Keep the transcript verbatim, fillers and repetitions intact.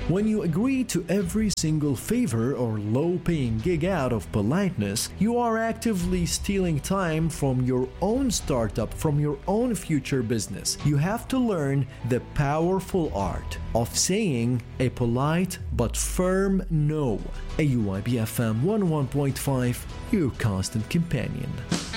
When you agree to every single favor or low-paying gig out of politeness, you are actively stealing time from your own startup, from your own future business. You have to learn the powerful art of saying a polite but firm no. A U I B F M one oh one point five, your constant companion.